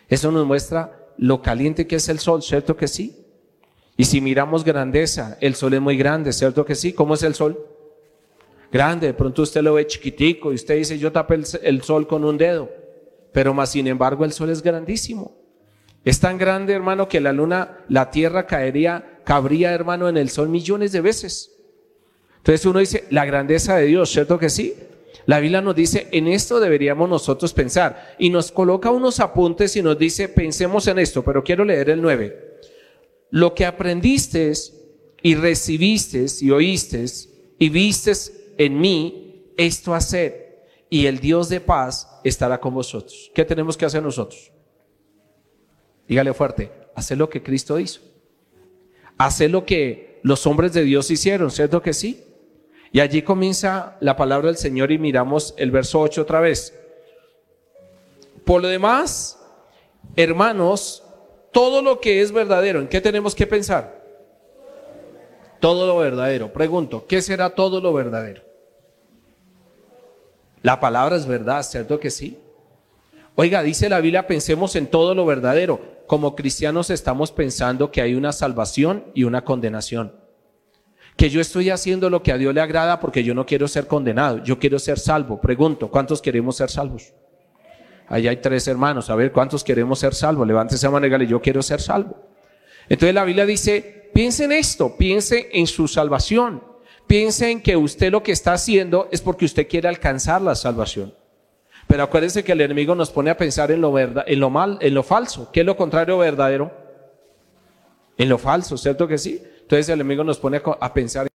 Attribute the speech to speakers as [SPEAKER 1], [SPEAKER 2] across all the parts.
[SPEAKER 1] Eso nos muestra lo caliente que es el sol, ¿cierto que sí? Y si miramos grandeza, el sol es muy grande, ¿cierto que sí? ¿Cómo es el sol? Grande, de pronto usted lo ve chiquitico y usted dice, yo tapé el sol con un dedo, pero más sin embargo el sol es grandísimo. Es tan grande, hermano, que la luna, la tierra cabría, hermano, en el sol millones de veces. Entonces uno dice, la grandeza de Dios, ¿cierto que sí? La Biblia nos dice, en esto deberíamos nosotros pensar, y nos coloca unos apuntes y nos dice, pensemos en esto, pero quiero leer el 9. Lo que aprendiste y recibiste y oíste y viste en mí, esto haced, y el Dios de paz estará con vosotros. ¿Qué tenemos que hacer nosotros? Dígale fuerte, hacer lo que Cristo hizo, hacer lo que los hombres de Dios hicieron, ¿cierto que sí? Y allí comienza la palabra del Señor y miramos el verso 8 otra vez. Por lo demás, hermanos, todo lo que es verdadero, ¿en qué tenemos que pensar? Todo lo verdadero. Pregunto, ¿qué será todo lo verdadero? La palabra es verdad, ¿cierto que sí? Oiga, dice la Biblia, pensemos en todo lo verdadero. Como cristianos estamos pensando que hay una salvación y una condenación. Que yo estoy haciendo lo que a Dios le agrada porque yo no quiero ser condenado, yo quiero ser salvo. Pregunto, ¿cuántos queremos ser salvos? Allá hay 3 hermanos, a ver, ¿cuántos queremos ser salvos? Levántese esa mano y dígale, yo quiero ser salvo. Entonces la Biblia dice, piense en esto, piense en su salvación, piense en que usted lo que está haciendo es porque usted quiere alcanzar la salvación. Pero acuérdense que el enemigo nos pone a pensar en lo verdad, en lo mal, en lo falso. ¿Qué es lo contrario verdadero? En lo falso, ¿cierto que sí? Entonces el enemigo nos pone a pensar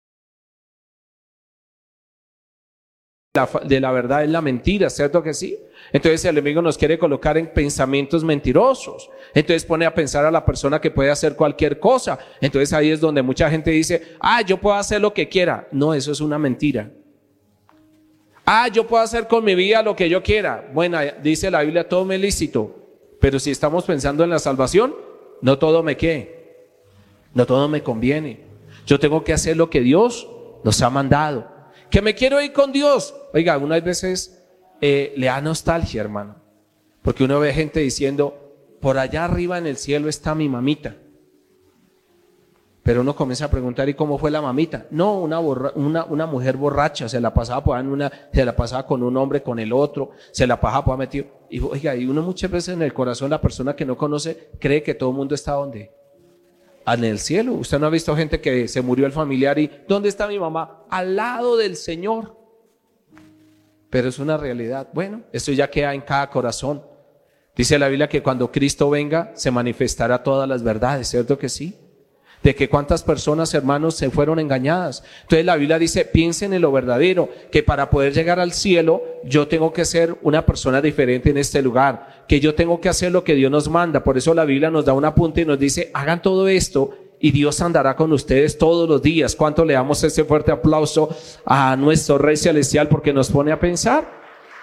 [SPEAKER 1] de la verdad es la mentira, ¿cierto que sí? Entonces el enemigo nos quiere colocar en pensamientos mentirosos. Entonces pone a pensar a la persona que puede hacer cualquier cosa. Entonces ahí es donde mucha gente dice, yo puedo hacer lo que quiera. No, eso es una mentira. Yo puedo hacer con mi vida lo que yo quiera. Bueno, dice la Biblia, todo me es lícito. Pero si estamos pensando en la salvación, no todo me no todo me conviene. Yo tengo que hacer lo que Dios nos ha mandado. Que me quiero ir con Dios. Oiga, unas veces le da nostalgia, hermano. Porque uno ve gente diciendo, por allá arriba en el cielo está mi mamita. Pero uno comienza a preguntar, ¿y cómo fue la mamita? No, una mujer borracha, se la pasaba con un hombre, con el otro, se la pasaba metido. Y oiga, y uno muchas veces en el corazón, la persona que no conoce, cree que todo el mundo está ¿dónde? En el cielo. Usted no ha visto gente que se murió el familiar y ¿dónde está mi mamá? Al lado del Señor. Pero es una realidad. Bueno, esto ya queda en cada corazón. Dice la Biblia que cuando Cristo venga se manifestará todas las verdades, ¿cierto que sí? De que cuántas personas, hermanos, se fueron engañadas. Entonces la Biblia dice, piensen en lo verdadero, que para poder llegar al cielo yo tengo que ser una persona diferente en este lugar, que yo tengo que hacer lo que Dios nos manda. Por eso la Biblia nos da un apunte y nos dice, hagan todo esto y Dios andará con ustedes todos los días. ¿Cuánto le damos ese fuerte aplauso a nuestro Rey Celestial porque nos pone a pensar?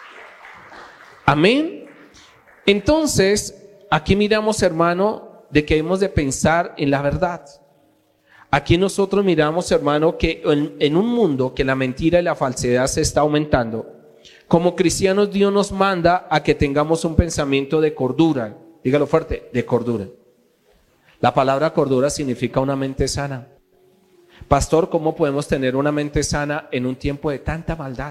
[SPEAKER 1] Amén. Entonces, aquí miramos, hermano, de que hemos de pensar en la verdad. Aquí nosotros miramos, hermano, que en un mundo que la mentira y la falsedad se está aumentando, como cristianos Dios nos manda a que tengamos un pensamiento de cordura. Dígalo fuerte, de cordura. La palabra cordura significa una mente sana. Pastor, ¿cómo podemos tener una mente sana en un tiempo de tanta maldad?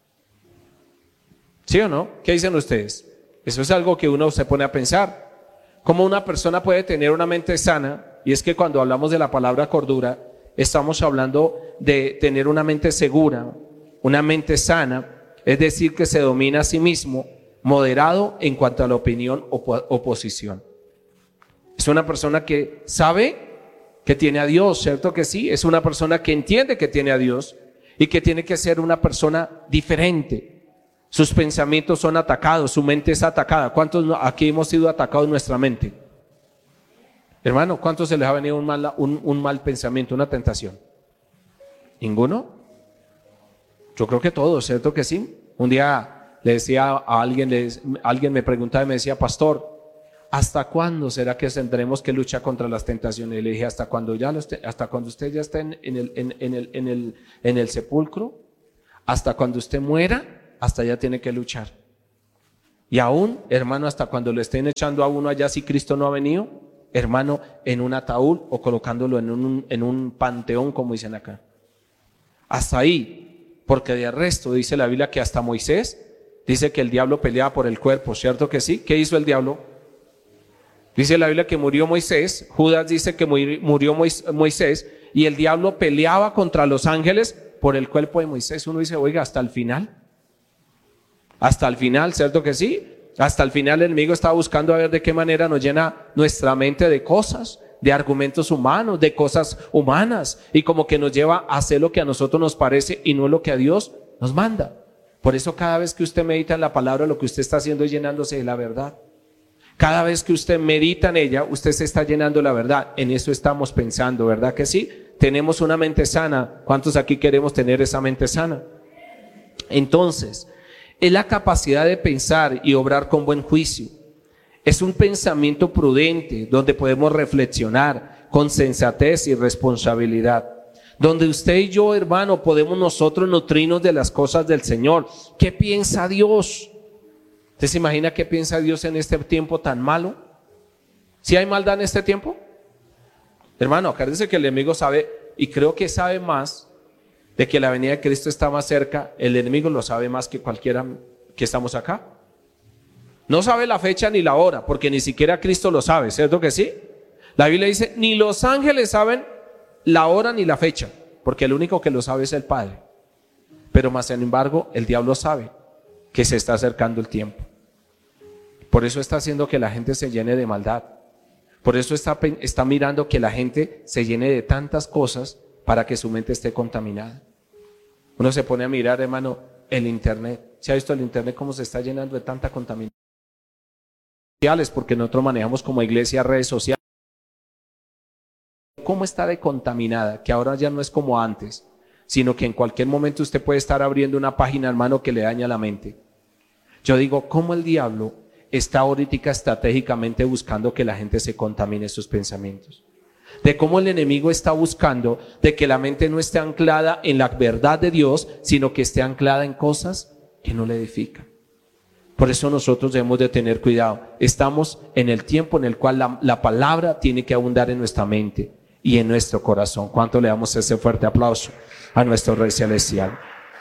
[SPEAKER 1] ¿Sí o no? ¿Qué dicen ustedes? Eso es algo que uno se pone a pensar. ¿Cómo una persona puede tener una mente sana? Y es que cuando hablamos de la palabra cordura, estamos hablando de tener una mente segura, una mente sana, es decir, que se domina a sí mismo, moderado en cuanto a la opinión o posición. Es una persona que sabe que tiene a Dios, ¿cierto que sí? Es una persona que entiende que tiene a Dios y que tiene que ser una persona diferente. Sus pensamientos son atacados, su mente es atacada. ¿Cuántos aquí hemos sido atacados en nuestra mente? Hermano, ¿cuántos se les ha venido un mal pensamiento, una tentación? ¿Ninguno? Yo creo que todos, ¿cierto que sí? Un día le decía a alguien me preguntaba y me decía, pastor, ¿hasta cuándo será que tendremos que luchar contra las tentaciones? Y le dije, hasta cuando usted ya esté en el sepulcro, hasta cuando usted muera, hasta allá tiene que luchar. Y aún, hermano, hasta cuando lo estén echando a uno allá si Cristo no ha venido, hermano, en un ataúd o colocándolo en un panteón, como dicen acá. Hasta ahí, porque de resto dice la Biblia que hasta Moisés dice que el diablo peleaba por el cuerpo, ¿cierto que sí? ¿Qué hizo el diablo? Dice la Biblia que murió Moisés, Judas dice que murió Moisés y el diablo peleaba contra los ángeles por el cuerpo de Moisés. Uno dice, oiga, hasta el final. Hasta el final, ¿cierto que sí? Hasta el final el enemigo está buscando a ver de qué manera nos llena nuestra mente de cosas, de argumentos humanos, de cosas humanas, y como que nos lleva a hacer lo que a nosotros nos parece y no lo que a Dios nos manda. Por eso cada vez que usted medita en la palabra, lo que usted está haciendo es llenándose de la verdad. Cada vez que usted medita en ella, usted se está llenando de la verdad. En eso estamos pensando, ¿verdad que sí? Tenemos una mente sana. ¿Cuántos aquí queremos tener esa mente sana? Entonces, es la capacidad de pensar y obrar con buen juicio. Es un pensamiento prudente donde podemos reflexionar con sensatez y responsabilidad. Donde usted y yo, hermano, podemos nosotros nutrirnos de las cosas del Señor. ¿Qué piensa Dios? ¿Usted se imagina qué piensa Dios en este tiempo tan malo? ¿Sí hay maldad en este tiempo? Hermano, acuérdense que el enemigo sabe, y creo que sabe más, de que la venida de Cristo está más cerca. El enemigo lo sabe más que cualquiera que estamos acá. No sabe la fecha ni la hora, porque ni siquiera Cristo lo sabe, ¿cierto que sí? La Biblia dice, ni los ángeles saben la hora ni la fecha, porque el único que lo sabe es el Padre. Pero más sin embargo, el diablo sabe que se está acercando el tiempo. Por eso está haciendo que la gente se llene de maldad. Por eso está mirando que la gente se llene de tantas cosas para que su mente esté contaminada. Uno se pone a mirar, hermano, el internet. ¿Se ha visto el internet cómo se está llenando de tanta contaminación? Porque nosotros manejamos como iglesia redes sociales. ¿Cómo está de contaminada? Que ahora ya no es como antes, sino que en cualquier momento usted puede estar abriendo una página, hermano, que le daña la mente. Yo digo, ¿cómo el diablo está ahorita estratégicamente buscando que la gente se contamine sus pensamientos? De cómo el enemigo está buscando de que la mente no esté anclada en la verdad de Dios, sino que esté anclada en cosas que no le edifican. Por eso nosotros debemos de tener cuidado. Estamos en el tiempo en el cual la palabra tiene que abundar en nuestra mente y en nuestro corazón. ¿Cuánto le damos ese fuerte aplauso a nuestro Rey Celestial?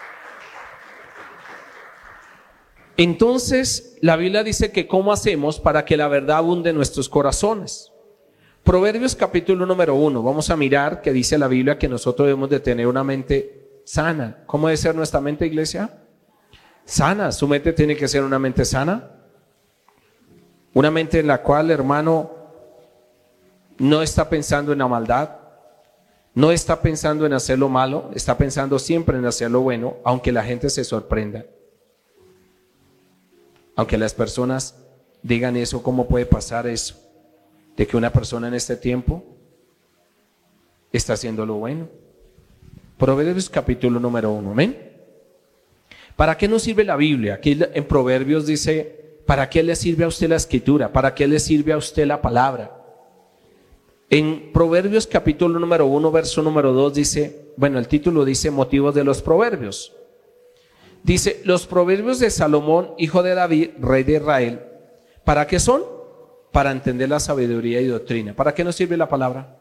[SPEAKER 1] Entonces, la Biblia dice que ¿cómo hacemos para que la verdad abunde en nuestros corazones? Proverbios capítulo número 1. Vamos a mirar que dice la Biblia que nosotros debemos de tener una mente sana. ¿Cómo debe ser nuestra mente, iglesia? Sana. Su mente tiene que ser una mente sana. Una mente en la cual, hermano, no está pensando en la maldad, no está pensando en hacer lo malo, está pensando siempre en hacer lo bueno, aunque la gente se sorprenda. Aunque las personas digan eso, ¿cómo puede pasar eso? De que una persona en este tiempo está haciendo lo bueno. Proverbios capítulo número 1, amén. ¿Para qué nos sirve la Biblia? Aquí en Proverbios dice, ¿para qué le sirve a usted la escritura? ¿Para qué le sirve a usted la palabra? En Proverbios capítulo número 1, verso número 2 dice, bueno, el título dice motivos de los proverbios. Dice, los proverbios de Salomón, hijo de David, rey de Israel, ¿para qué son? Para entender la sabiduría y doctrina. ¿Para qué nos sirve la palabra?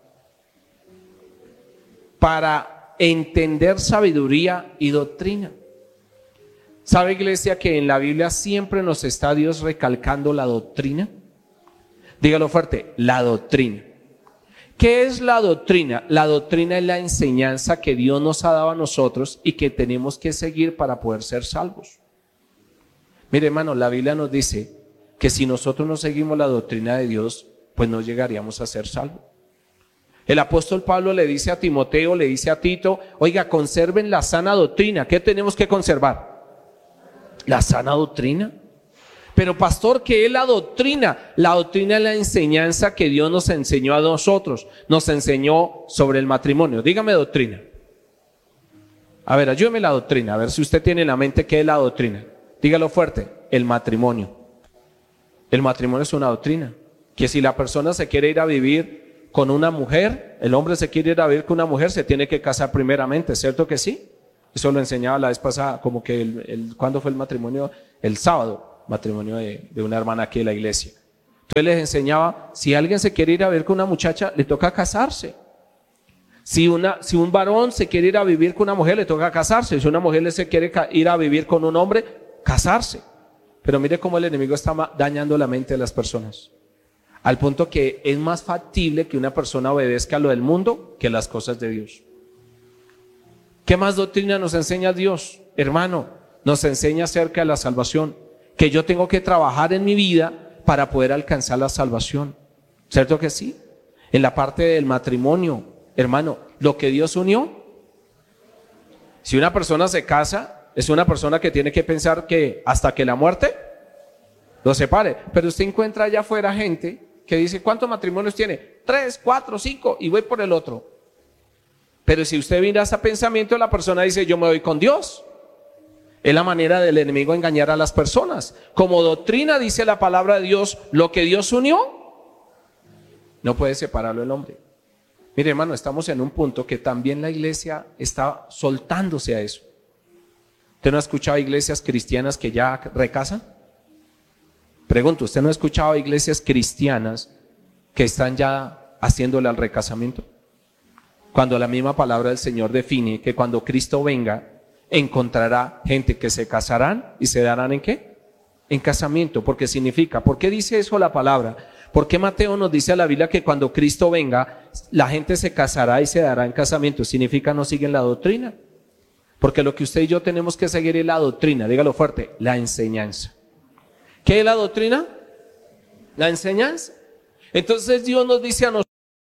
[SPEAKER 1] Para entender sabiduría y doctrina. ¿Sabe, iglesia, que en la Biblia siempre nos está Dios recalcando la doctrina? Dígalo fuerte, la doctrina. ¿Qué es la doctrina? La doctrina es la enseñanza que Dios nos ha dado a nosotros y que tenemos que seguir para poder ser salvos. Mire, hermano, la Biblia nos dice que si nosotros no seguimos la doctrina de Dios, pues no llegaríamos a ser salvos. El apóstol Pablo le dice a Timoteo, le dice a Tito, oiga, conserven la sana doctrina. ¿Qué tenemos que conservar? La sana doctrina. Pero pastor, ¿qué es la doctrina? La doctrina es la enseñanza que Dios nos enseñó a nosotros. Nos enseñó sobre el matrimonio. Dígame doctrina. A ver, ayúdeme la doctrina. A ver si usted tiene en la mente qué es la doctrina. Dígalo fuerte. El matrimonio. El matrimonio es una doctrina. Que si la persona se quiere ir a vivir con una mujer, el hombre se quiere ir a vivir con una mujer, se tiene que casar primeramente, ¿cierto que sí? Eso lo enseñaba la vez pasada, como que ¿cuándo fue el matrimonio? El sábado. matrimonio de una hermana aquí de la iglesia. Entonces les enseñaba, si alguien se quiere ir a ver con una muchacha, le toca casarse. Si un varón se quiere ir a vivir con una mujer, le toca casarse. Si una mujer se quiere ir a vivir con un hombre, casarse. Pero mire cómo el enemigo está dañando la mente de las personas. Al punto que es más factible que una persona obedezca a lo del mundo que las cosas de Dios. ¿Qué más doctrina nos enseña Dios? Hermano, nos enseña acerca de la salvación. Que yo tengo que trabajar en mi vida para poder alcanzar la salvación. ¿Cierto que sí? En la parte del matrimonio, hermano, lo que Dios unió. Si una persona se casa, es una persona que tiene que pensar que hasta que la muerte lo separe. Pero usted encuentra allá afuera gente que dice, ¿cuántos matrimonios tiene? 3, 4, 5 y voy por el otro. Pero si usted mira ese pensamiento, la persona dice, yo me voy con Dios. Es la manera del enemigo engañar a las personas. Como doctrina dice la palabra de Dios, lo que Dios unió, no puede separarlo el hombre. Mire, hermano, estamos en un punto que también la iglesia está soltándose a eso. ¿Usted no ha escuchado iglesias cristianas que ya recasan? Pregunto, ¿usted no ha escuchado iglesias cristianas que están ya haciéndole al recasamiento? Cuando la misma palabra del Señor define que cuando Cristo venga, encontrará gente que se casarán y se darán ¿en qué? En casamiento, porque significa, ¿por qué dice eso la palabra? ¿Por qué Mateo nos dice a la Biblia que cuando Cristo venga, la gente se casará y se dará en casamiento? Significa no siguen la doctrina. Porque lo que usted y yo tenemos que seguir es la doctrina, dígalo fuerte, la enseñanza. ¿Qué es la doctrina? La enseñanza. Entonces Dios nos dice a nosotros,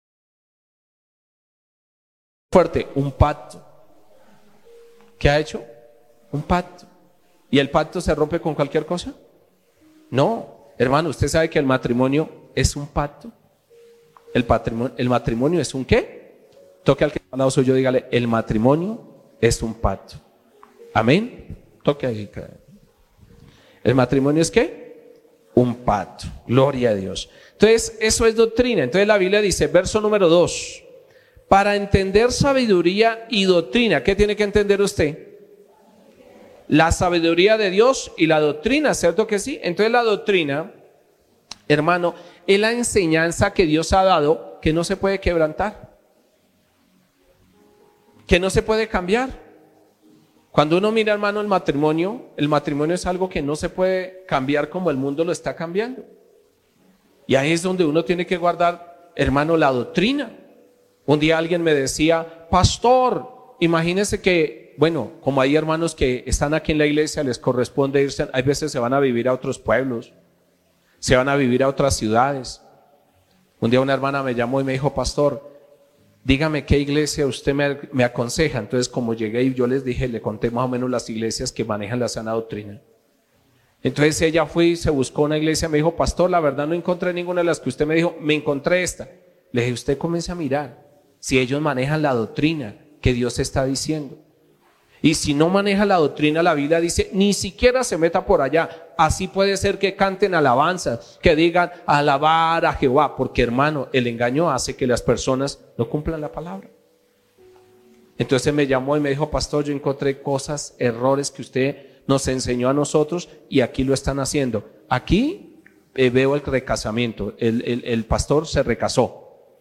[SPEAKER 1] fuerte, un pacto. ¿Qué ha hecho? Un pacto. ¿Y el pacto se rompe con cualquier cosa? No, hermano, usted sabe que el matrimonio es un pacto. El matrimonio es un ¿qué? Toque al que está al lado suyo, dígale, el matrimonio es un pacto. Amén. Toque ahí. ¿El matrimonio es qué? Un pacto. Gloria a Dios. Entonces, eso es doctrina. Entonces la Biblia dice, verso número 2. Para entender sabiduría y doctrina, ¿qué tiene que entender usted? La sabiduría de Dios y la doctrina, ¿cierto que sí? Entonces la doctrina, hermano, es la enseñanza que Dios ha dado que no se puede quebrantar, que no se puede cambiar. Cuando uno mira, hermano, el matrimonio es algo que no se puede cambiar como el mundo lo está cambiando. Y ahí es donde uno tiene que guardar, hermano, la doctrina. Un día alguien me decía, pastor, imagínese que, bueno, como hay hermanos que están aquí en la iglesia, les corresponde irse, hay veces se van a vivir a otros pueblos, se van a vivir a otras ciudades. Un día una hermana me llamó y me dijo, pastor, dígame qué iglesia usted me aconseja. Entonces, como llegué y yo les dije, le conté más o menos las iglesias que manejan la sana doctrina. Entonces ella fue y se buscó una iglesia, me dijo, pastor, la verdad no encontré ninguna de las que usted me dijo, me encontré esta. Le dije, usted comience a mirar si ellos manejan la doctrina que Dios está diciendo. Y si no maneja la doctrina, la Biblia dice, ni siquiera se meta por allá. Así puede ser que canten alabanzas, que digan alabar a Jehová, porque hermano, el engaño hace que las personas no cumplan la palabra. Entonces me llamó y me dijo, pastor, yo encontré cosas, errores que usted nos enseñó a nosotros y aquí lo están haciendo. Aquí veo el recasamiento, el pastor se recasó.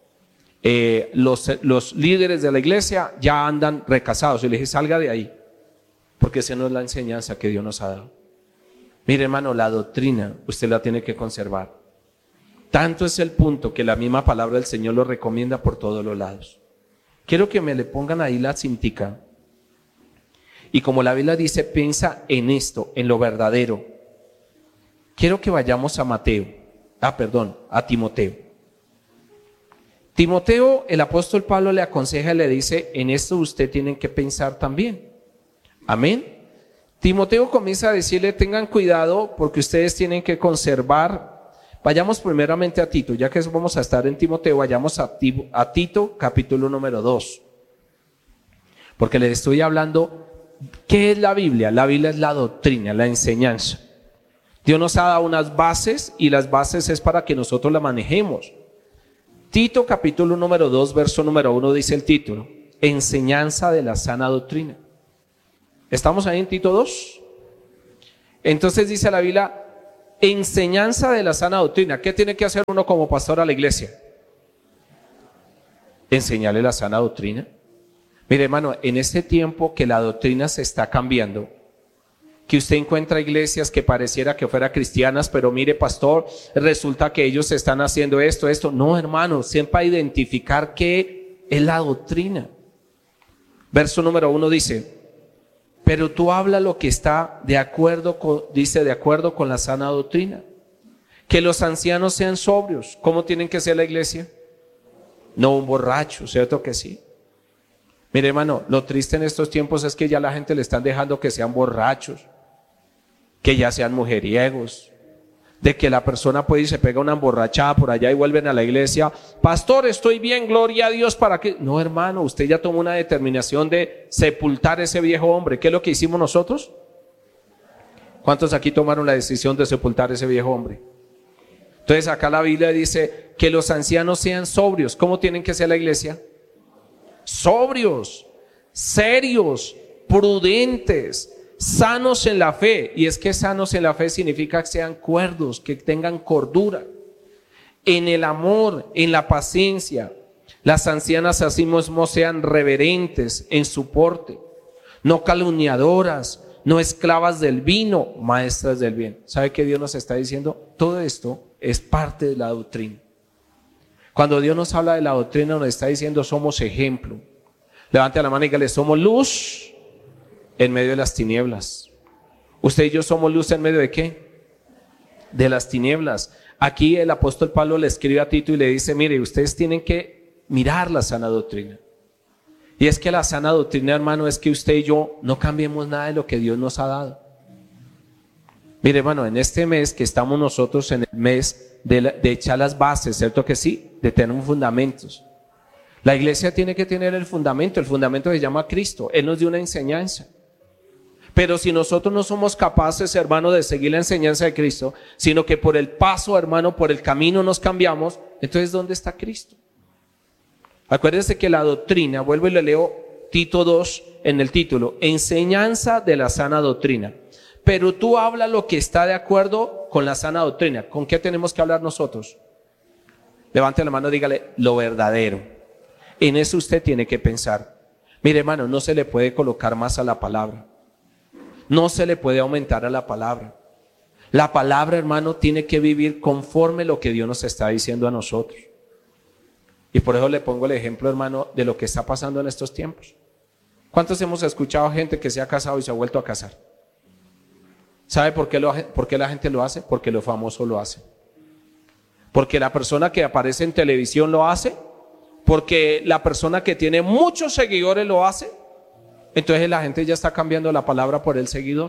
[SPEAKER 1] Los líderes de la iglesia ya andan recasados. Y le dije, salga de ahí, porque esa no es la enseñanza que Dios nos ha dado. Mire, hermano, la doctrina usted la tiene que conservar. Tanto es el punto que la misma palabra del Señor lo recomienda por todos los lados. Quiero que me le pongan ahí la cintica. Y como la Biblia dice, piensa en esto, en lo verdadero. Quiero que vayamos a Timoteo. Timoteo, el apóstol Pablo le aconseja y le dice, en esto usted tiene que pensar también. Amén. Timoteo comienza a decirle, tengan cuidado porque ustedes tienen que conservar. Vayamos primeramente a Tito, ya que vamos a estar en Timoteo, vayamos a Tito capítulo número 2. Porque les estoy hablando, ¿qué es la Biblia? La Biblia es la doctrina, la enseñanza. Dios nos ha dado unas bases y las bases es para que nosotros las manejemos. Tito capítulo número 2, verso número 1 dice el título, enseñanza de la sana doctrina. ¿Estamos ahí en Tito 2? Entonces dice la Biblia, enseñanza de la sana doctrina. ¿Qué tiene que hacer uno como pastor a la iglesia? Enseñarle la sana doctrina. Mire, hermano, en este tiempo que la doctrina se está cambiando, que usted encuentra iglesias que pareciera que fueran cristianas, pero mire, pastor, resulta que ellos están haciendo esto. No, hermano, siempre identificar qué es la doctrina. Verso número 1 dice: pero tú habla lo que está de acuerdo con la sana doctrina. Que los ancianos sean sobrios. ¿Cómo tienen que ser la iglesia? No un borracho, ¿cierto que sí? Mire, hermano, lo triste en estos tiempos es que ya la gente le están dejando que sean borrachos, que ya sean mujeriegos, de que la persona puede ir y se pega una emborrachada por allá y vuelven a la iglesia. Pastor, estoy bien, gloria a Dios, ¿para qué? No, hermano, usted ya tomó una determinación de sepultar ese viejo hombre. ¿Qué es lo que hicimos nosotros? ¿Cuántos aquí tomaron la decisión de sepultar ese viejo hombre? Entonces acá la Biblia dice que los ancianos sean sobrios. ¿Cómo tienen que ser la iglesia? Sobrios, serios, prudentes, sanos en la fe. Y es que sanos en la fe significa que sean cuerdos, que tengan cordura, en el amor, en la paciencia. Las ancianas así mismo sean reverentes en su porte, no calumniadoras, no esclavas del vino, maestras del bien. ¿Sabe qué Dios nos está diciendo? Todo esto es parte de la doctrina. Cuando Dios nos habla de la doctrina, nos está diciendo somos ejemplo. Levante la mano y dígale: somos luz en medio de las tinieblas. Usted y yo somos luz en medio de ¿qué? De las tinieblas. Aquí el apóstol Pablo le escribe a Tito y le dice: mire, ustedes tienen que mirar la sana doctrina. Y es que la sana doctrina, hermano, es que usted y yo no cambiemos nada de lo que Dios nos ha dado. Mire, hermano, en este mes que estamos nosotros en el mes de echar las bases, ¿cierto que sí? De tener fundamentos. La iglesia tiene que tener el fundamento se llama Cristo. Él nos dio una enseñanza. Pero si nosotros no somos capaces, hermano, de seguir la enseñanza de Cristo, sino que por el paso, hermano, por el camino nos cambiamos, entonces ¿dónde está Cristo? Acuérdense que la doctrina, vuelvo y le leo Tito 2 en el título, enseñanza de la sana doctrina. Pero tú habla lo que está de acuerdo con la sana doctrina. ¿Con qué tenemos que hablar nosotros? Levante la mano y dígale: lo verdadero. En eso usted tiene que pensar. Mire, hermano, no se le puede colocar más a la palabra. No se le puede aumentar a la palabra. La palabra, hermano, tiene que vivir conforme lo que Dios nos está diciendo a nosotros. Y por eso le pongo el ejemplo, hermano, de lo que está pasando en estos tiempos. ¿Cuántos hemos escuchado gente que se ha casado y se ha vuelto a casar? ¿Sabe por qué la gente lo hace? Porque los famosos lo hacen. Porque la persona que aparece en televisión lo hace. Porque la persona que tiene muchos seguidores lo hace. Entonces la gente ya está cambiando la palabra por el seguidor.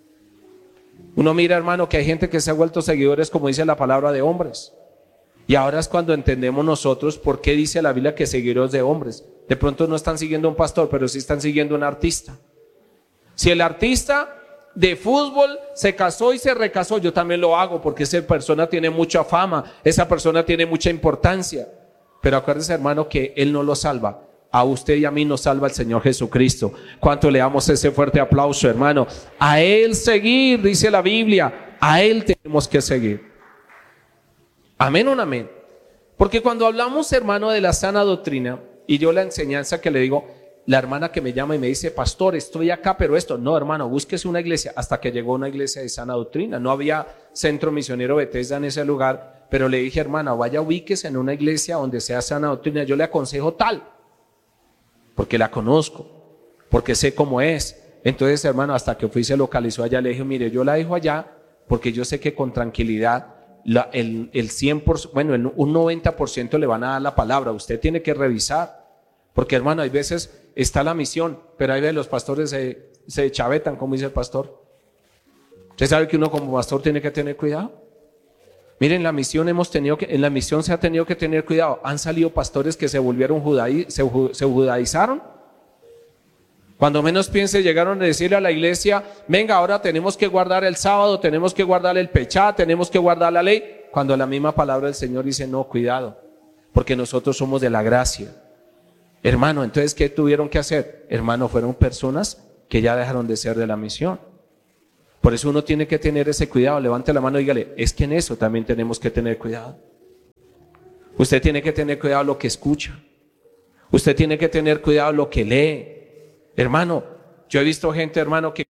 [SPEAKER 1] Uno mira, hermano, que hay gente que se ha vuelto seguidores, como dice la palabra, de hombres. Y ahora es cuando entendemos nosotros por qué dice la Biblia que seguidores de hombres. De pronto no están siguiendo a un pastor, pero sí están siguiendo a un artista. Si el artista de fútbol se casó y se recasó, yo también lo hago, porque esa persona tiene mucha fama, esa persona tiene mucha importancia. Pero acuérdese, hermano, que Él no lo salva. A usted y a mí nos salva el Señor Jesucristo. ¿Cuánto le damos ese fuerte aplauso, hermano? A Él seguir, dice la Biblia. A Él tenemos que seguir. Amén o no amén. Porque cuando hablamos, hermano, de la sana doctrina, y yo la enseñanza que le digo, la hermana que me llama y me dice: pastor, estoy acá, pero esto, no, hermano, búsquese una iglesia. Hasta que llegó una iglesia de sana doctrina. No había centro misionero Bethesda en ese lugar, pero le dije: hermana, vaya, ubíquese en una iglesia donde sea sana doctrina. Yo le aconsejo tal, porque la conozco, porque sé cómo es. Entonces, hermano, hasta que fui y se localizó allá, le dije: mire, yo la dejo allá porque yo sé que con tranquilidad el 100%, bueno, un 90% le van a dar la palabra. Usted tiene que revisar. Porque, hermano, hay veces está la misión, pero hay veces los pastores se chavetan, como dice el pastor. ¿Usted sabe que uno como pastor tiene que tener cuidado? Miren, en la misión se ha tenido que tener cuidado. Han salido pastores que se volvieron se judaizaron. Cuando menos piense, llegaron a decirle a la iglesia: venga, ahora tenemos que guardar el sábado, tenemos que guardar el pechá, tenemos que guardar la ley. Cuando la misma palabra del Señor dice: no, cuidado, porque nosotros somos de la gracia. Hermano, entonces, ¿qué tuvieron que hacer? Hermano, fueron personas que ya dejaron de ser de la misión. Por eso uno tiene que tener ese cuidado. Levante la mano y dígale, es que en eso también tenemos que tener cuidado. Usted tiene que tener cuidado lo que escucha. Usted tiene que tener cuidado lo que lee. Hermano, yo he visto gente, hermano, que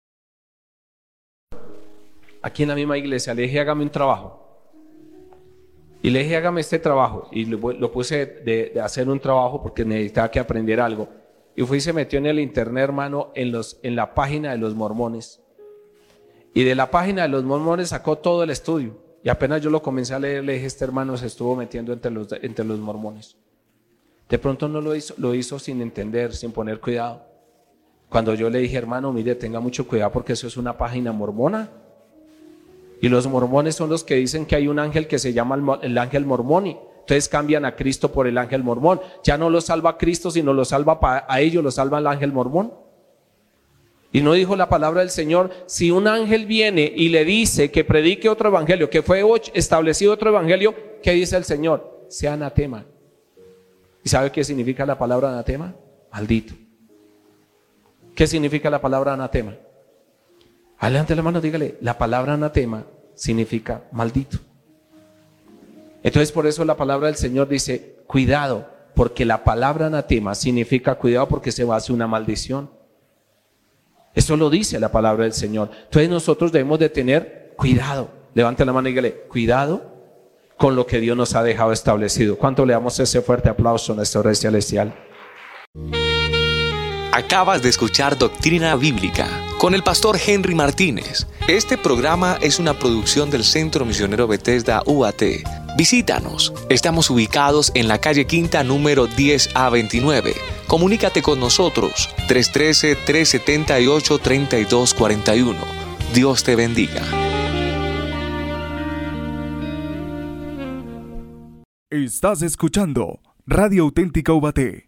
[SPEAKER 1] aquí en la misma iglesia le dije, hágame un trabajo. Y le dije, hágame este trabajo. Y lo puse de hacer un trabajo porque necesitaba que aprender algo. Y fui y se metió en el internet, hermano, en la página de los mormones. Y de la página de los mormones sacó todo el estudio. Y apenas yo lo comencé a leer, le dije, este hermano se estuvo metiendo entre los mormones. De pronto no lo hizo sin entender, sin poner cuidado. Cuando yo le dije, hermano, mire, tenga mucho cuidado porque eso es una página mormona. Y los mormones son los que dicen que hay un ángel que se llama el ángel mormoni. Entonces cambian a Cristo por el ángel mormón. Ya no lo salva Cristo, sino lo salva a ellos, lo salva el ángel mormón. Y no dijo la palabra del Señor, si un ángel viene y le dice que predique otro evangelio, que fue establecido otro evangelio, ¿qué dice el Señor? Sea anatema. ¿Y sabe qué significa la palabra anatema? Maldito. ¿Qué significa la palabra anatema? Levante la mano, dígale, la palabra anatema significa maldito. Entonces por eso la palabra del Señor dice, cuidado, porque la palabra anatema significa cuidado porque se va a hacer una maldición. Eso lo dice la palabra del Señor. Entonces nosotros debemos de tener cuidado. Levante la mano y dígale, cuidado con lo que Dios nos ha dejado establecido. ¿Cuánto le damos ese fuerte aplauso a nuestro Rey Celestial?
[SPEAKER 2] Acabas de escuchar Doctrina Bíblica con el pastor Henry Martínez. Este programa es una producción del Centro Misionero Bethesda UAT. Visítanos. Estamos ubicados en la calle Quinta número 10A29. Comunícate con nosotros 313-378-3241. Dios te bendiga.
[SPEAKER 3] Estás escuchando Radio Auténtica UBAT.